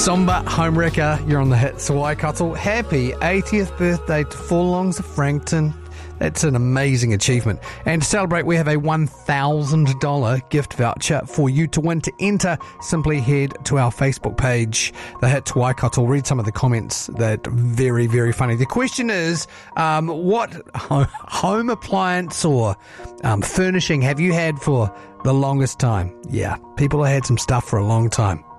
Somber Homewrecker, you're on the hits Waikato. Happy 80th birthday to Forlongs of Frankton. That's an amazing achievement. And to celebrate, we have a $1,000 gift voucher for you to win. To enter, simply head to our Facebook page, The Hits Waikato. I'll read some of the comments that are very, very funny. The question is, what home appliance or furnishing have you had for the longest time? Yeah, people have had some stuff for a long time.